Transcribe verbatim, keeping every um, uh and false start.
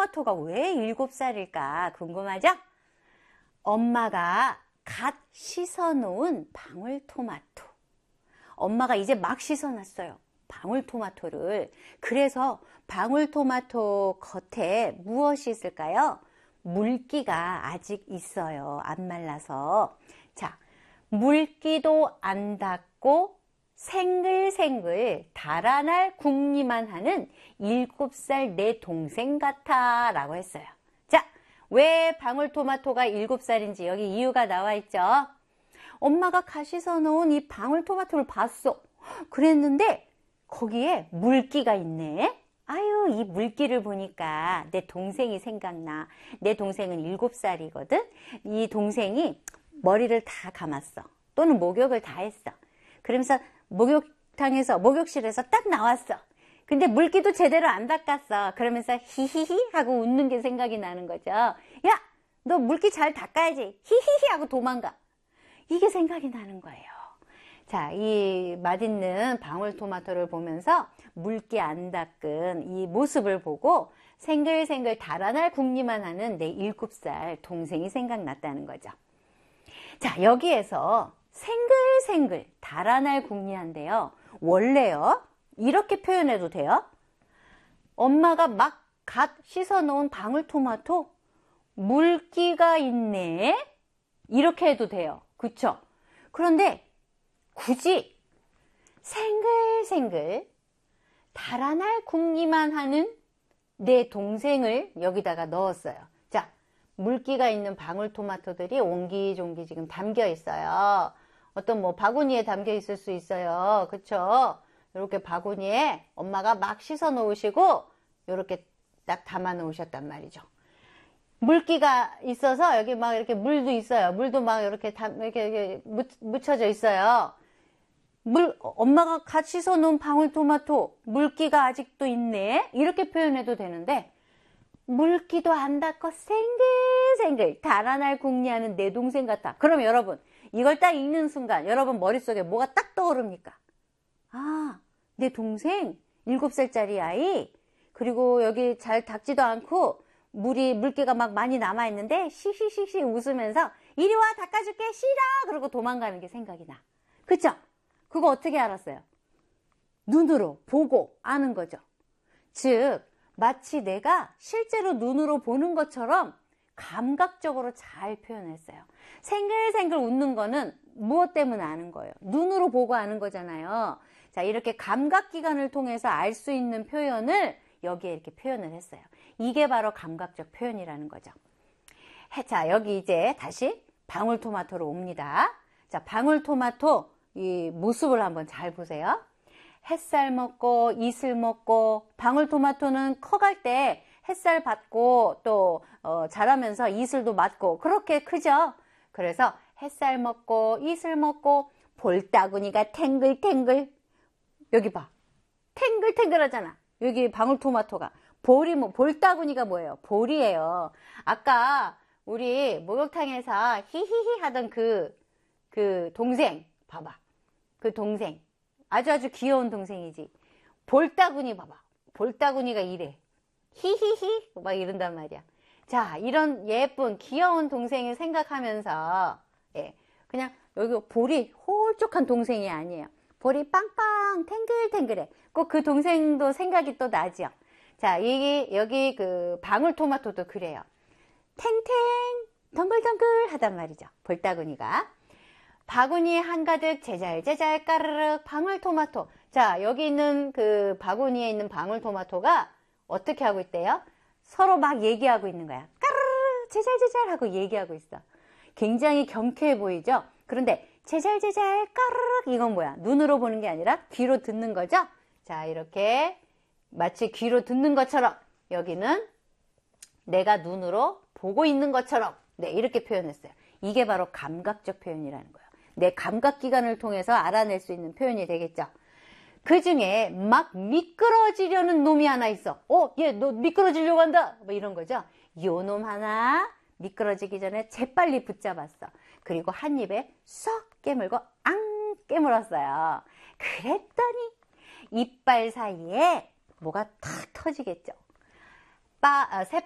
방울토마토가 왜 일곱 살일까 궁금하죠? 엄마가 갓 씻어놓은 방울토마토. 엄마가 이제 막 씻어놨어요. 방울토마토를. 그래서 방울토마토 겉에 무엇이 있을까요? 물기가 아직 있어요. 안 말라서. 자, 물기도 안 닿고 생글생글 달아날 굽기만 하는 일곱 살 내 동생 같아 라고 했어요. 자, 왜 방울토마토가 일곱 살인지 여기 이유가 나와 있죠. 엄마가 갓 씻어 놓은 이 방울토마토를 봤어. 그랬는데 거기에 물기가 있네. 아유, 이 물기를 보니까 내 동생이 생각나. 내 동생은 일곱 살이거든. 이 동생이 머리를 다 감았어. 또는 목욕을 다 했어. 그러면서 목욕탕에서, 목욕실에서 딱 나왔어. 근데 물기도 제대로 안 닦았어. 그러면서 히히히 하고 웃는 게 생각이 나는 거죠. 야, 너 물기 잘 닦아야지. 히히히 하고 도망가. 이게 생각이 나는 거예요. 자, 이 맛있는 방울토마토를 보면서 물기 안 닦은 이 모습을 보고 생글생글 달아날 굽기만 하는 내 일곱 살 동생이 생각났다는 거죠. 자, 여기에서 생글생글 달아날 굽기한데요. 원래요, 이렇게 표현해도 돼요. 엄마가 막 갓 씻어 놓은 방울토마토, 물기가 있네. 이렇게 해도 돼요. 그쵸? 그런데 굳이 생글생글 달아날 굽기만 하는 내 동생을 여기다가 넣었어요. 자, 물기가 있는 방울토마토들이 옹기종기 지금 담겨 있어요. 어떤 뭐 바구니에 담겨 있을 수 있어요. 그쵸? 이렇게 바구니에 엄마가 막 씻어 놓으시고 이렇게 딱 담아 놓으셨단 말이죠. 물기가 있어서 여기 막 이렇게 물도 있어요. 물도 막 이렇게 담, 이렇게, 이렇게 묻혀져 있어요. 물, 엄마가 갓 씻어 놓은 방울토마토, 물기가 아직도 있네. 이렇게 표현해도 되는데, 물기도 안 닦고 생글생글 달아날 굽기하는 내 동생 같아. 그럼 여러분, 이걸 딱 읽는 순간 여러분 머릿속에 뭐가 딱 떠오릅니까? 아, 내 동생 일곱 살짜리 아이, 그리고 여기 잘 닦지도 않고 물이 물기가 막 많이 남아있는데 시시시시 웃으면서 이리 와 닦아줄게 싫어 그러고 도망가는 게 생각이 나. 그쵸? 그거 어떻게 알았어요? 눈으로 보고 아는 거죠. 즉 마치 내가 실제로 눈으로 보는 것처럼 감각적으로 잘 표현했어요. 생글생글 웃는 거는 무엇 때문에 아는 거예요? 눈으로 보고 아는 거잖아요. 자, 이렇게 감각기관을 통해서 알 수 있는 표현을 여기에 이렇게 표현을 했어요. 이게 바로 감각적 표현이라는 거죠. 자, 여기 이제 다시 방울토마토로 옵니다. 자, 방울토마토 이 모습을 한번 잘 보세요. 햇살 먹고 이슬 먹고, 방울토마토는 커갈 때 햇살 받고 또 어, 자라면서 이슬도 맞고 그렇게 크죠. 그래서 햇살 먹고 이슬 먹고 볼따구니가 탱글탱글. 여기 봐, 탱글탱글 하잖아. 여기 방울토마토가 볼이 뭐, 볼따구니가 뭐예요? 볼이에요. 아까 우리 목욕탕에서 히히히 하던 그, 그 동생 봐봐. 그 동생 아주 아주 귀여운 동생이지. 볼따구니 봐봐. 볼따구니가 이래. 히히히 막 이런단 말이야. 자, 이런 예쁜 귀여운 동생을 생각하면서, 예, 그냥 여기 볼이 홀쭉한 동생이 아니에요. 볼이 빵빵 탱글탱글해. 꼭 그 동생도 생각이 또 나죠. 자, 여기 여기 그 방울토마토도 그래요. 탱탱 덩글덩글 하단 말이죠. 볼따구니가. 바구니에 한가득 제잘제잘 까르륵 방울토마토. 자, 여기 있는 그 바구니에 있는 방울토마토가 어떻게 하고 있대요? 서로 막 얘기하고 있는 거야. 까르륵 제잘제잘 하고 얘기하고 있어. 굉장히 경쾌해 보이죠? 그런데 제잘제잘 까르륵 이건 뭐야? 눈으로 보는 게 아니라 귀로 듣는 거죠? 자, 이렇게 마치 귀로 듣는 것처럼 여기는 내가 눈으로 보고 있는 것처럼, 네, 이렇게 표현했어요. 이게 바로 감각적 표현이라는 거예요. 내 감각기관을 통해서 알아낼 수 있는 표현이 되겠죠. 그 중에 막 미끄러지려는 놈이 하나 있어. 어, 얘 너 미끄러지려고 한다. 뭐 이런 거죠. 요 놈 하나 미끄러지기 전에 재빨리 붙잡았어. 그리고 한 입에 쏙 깨물고 앙 깨물었어요. 그랬더니 이빨 사이에 뭐가 탁 터지겠죠. 빠, 아,